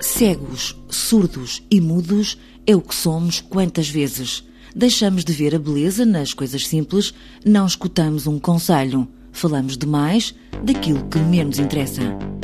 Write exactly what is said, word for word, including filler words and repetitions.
Cegos, surdos e mudos é o que somos quantas vezes. Deixamos de ver a beleza nas coisas simples, não escutamos um conselho, falamos demais daquilo que menos interessa.